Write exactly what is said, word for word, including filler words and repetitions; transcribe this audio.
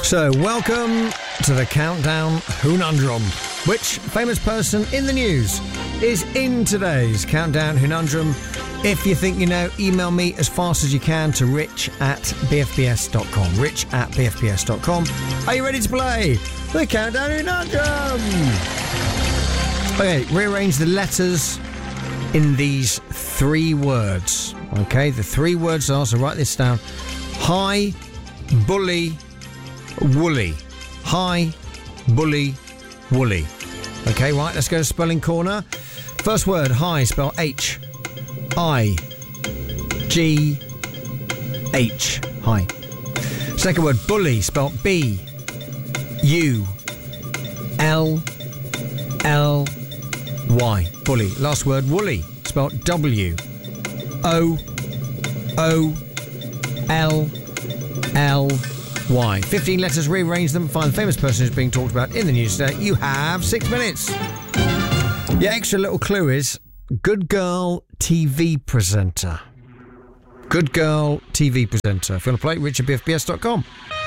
So, welcome to the Countdown Hunundrum. Which famous person in the news is in today's Countdown Hunundrum? If you think you know, email me as fast as you can to rich at b f b s dot com. rich at b f b s dot com. Are you ready to play the Countdown Hunundrum? Okay, rearrange the letters in these three words. Okay, the three words are, so write this down. High, bully, woolly. High, bully, woolly. Okay, right, let's go to spelling corner. First word, high, spell H. I. G. H. High. Second word, bully, spell B. U. L. L. Y. Bully. Last word, woolly, spelled W. O. O. L. L. Y. fifteen letters, rearrange them, find the famous person who's being talked about in the news today. You have six minutes. Your extra little clue is good girl T V presenter. Good girl T V presenter. If you want to play, rich at b f b s dot com.